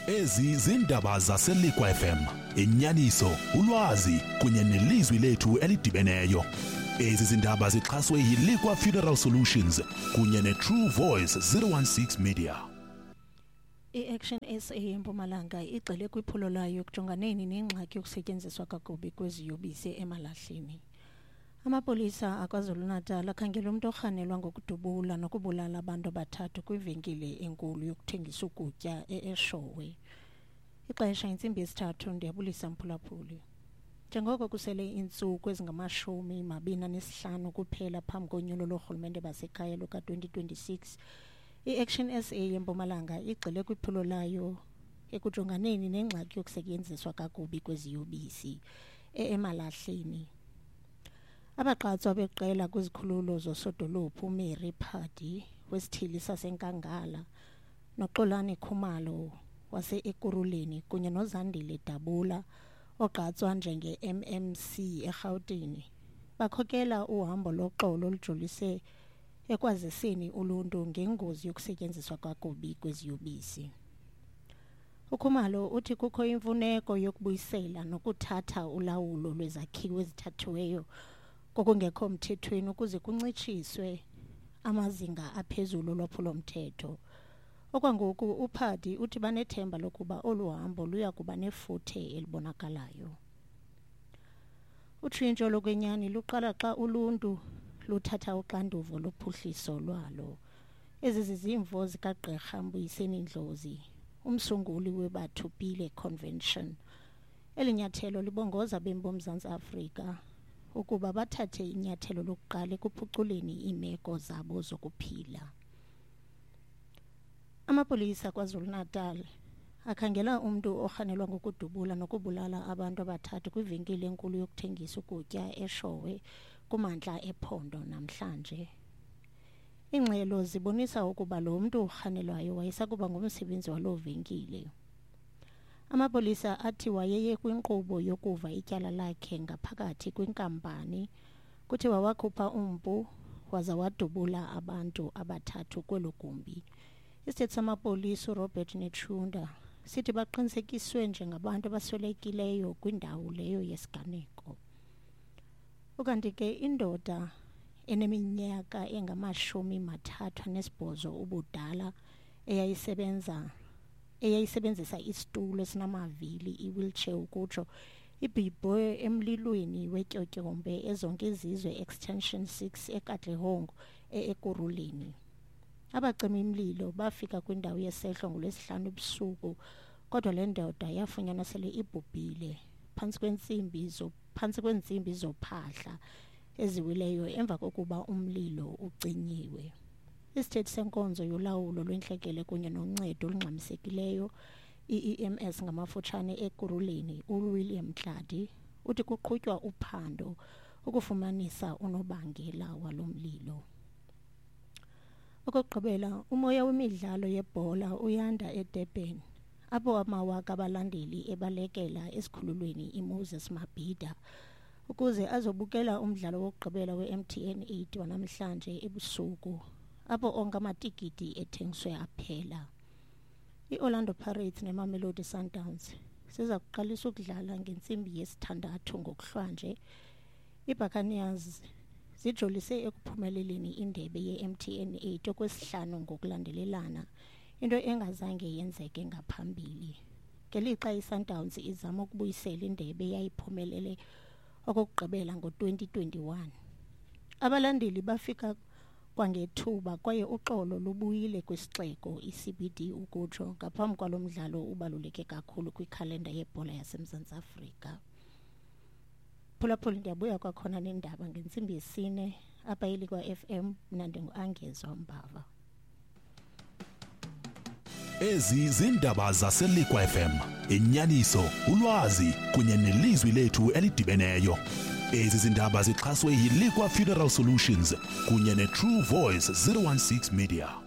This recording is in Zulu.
Ezi zindaba zaseLikwa FM, inyaniso, ulwazi kunye nelizwi lethu elidibeneyo. Ezi zindaba zixhaswe yiLikwa Funeral Solutions kunye neTrue Voice 016 Media. I-Action SA eMpumalanga igxile kwiphulo layo ekujonganeni nengxaki yokusetyenziswa kakubi kweziyobisi emalahleni. Amapolisa aKwaZulu-Natal akhangela umuntu orhanelwa ngokudubula nokubulala abantu abathathu kwivenkile enkulu yokuthengisa ukutya eShowe. Ixesha intsimbi yesithathu, ndiyabulisa mphulaphuli. Njengoko kusele iintsuku ezingama-25 kuphela phambi konyulo lorhulumente basekhaya luka-2026, i-Action SA eMpumalanga igxile kwiphulo layo ekujonganeni nengxaki yokusetyenziswa kakubi kweziyobisi emalahleni. Abaqatswa beqela kwizikhululo zosodolophu uMary Phadi wesithili saseNkangala noXolani Khumalo wase-Ekurhuleni kunye noZandile Dabula ogqatswa njenge-MMC eRhawutini bakhokela uhambo loxolo olujolise ekwaziseni uluntu ngengozi yokusetyenziswa kakubi kweziyobisi. UKhumalo uthi kukho imfuneko yokubuyisela nokuthatha ulawulo lwezakhiwo ezithathiweyo kokungekho mthethweni ukuze kuncitshiswe amazinga aphezulu lwaphulomthetho. Okwangoku uPhadi uthi banethemba lokuba olu hambo luya kuba nefuthe elibonakalayo. Utshintsho lokwenyani luqala xa uluntu luthatha uxanduvo lophuhliso lwalo. Ezi zizimvo zikaGqirha Mbuyiseni Ndlozi, umsunguli weBathupile Convention. Eli nyathelo libongoza beMzantsi Afrika ukuba bathathe inyathelo lokuqala ekuphuculeni iimeko zabo zokuphila. Amapolisa KwaZulu-Natal akhangela umntu orhanelwa ngokudubula nokubulala abantu abathathu kwivenkile enkulu yokuthengisa ukutya eShowe kumantla ephondo namhlanje. Iingxelo zibonisa ukuba lo mntu urhanelwayo wayesakuba ngumsebenzi waloo venkile. Amapolisa athi wayeye kwinkqubo yokuva ityala lakhe ngaphakathi kwinkampani, kuthiwa wakhupha umpu waza wadubula abantu abathathu kwelo gumbi. Isithethi samapolisa uRobert Nechunda sithi baqinisekiswe njengabantu abaswelekileyo kwindawo leyo yesiganeko. Ukanti ke indoda eneminyaka engama-38 ubudala eyayisebenzisa isitulo esinamavili, i-wheelchair ukutsho, ibhibhwe emlilweni wetyotyombe ezonke izizwe extension 6 eKatlehong eEkurhuleni. Abacimi mlilo bafika kwindawo yesehlo ngolwesihlanu ebusuku, kodwa le ndoda yafunyanwa sele ibhubhile phantsi kweentsimbi zophahla eziwileyo emva kokuba umlilo ucinyiwe. Isithethi senkonzo yolawulo lwentlekele kunye noncedo olungxamisekileyo, i-EMS ngamafutshane eKurhuleni, uWilliam Mtladi, uthi kuqhutywa uphando ukufumanisa unobangela walo mlilo. Okokugqibela, umoya wemidlalo yebhola uyanda eDurban, apho amawaka abalandeli ebalekela esikhululweni iMoses Mabhida ukuze azobukela umdlalo wokugqibela we-MTN 8 wanamhlanje ebusuku, apho onke amatikiti ethengiswe aphela. I-Orlando Pirates neMamelodi Sundowns siza kuqalisa ukudlala ngentsimbi yesithandathu ngokuhlwanje. iBuccaneers zijolise ekuphumeleleni indebe ye-MTN 8 okwesihlanu ngokulandelelana, into engazange yenzeke ngaphambili. Ngelixa iSundowns izama ukubuyisela indebe yayiphumelele okokugqibela ngo-2021. Abalandeli bafika kwangethuba kwaye uxolo lubuyile kwisixeko iCBD ukutsho ngaphambi kwalo mdlalo ubaluleke kakhulu kwikhalenda yebhola yaseMzantsi Afrika. Phulaphuli, ndiyabuya kwakhona nendaba ngentsimbi yesi-4 apha eLikwa FM. Mna ndinguAngezwa Mbava. Ezi zindaba zaseLikwa FM, inyaniso, ulwazi kunye nelizwi lethu elidibeneyo. Ezi zindaba zixhaswe yiLikwa Funeral Solutions kunye neTrue Voice 016 Media.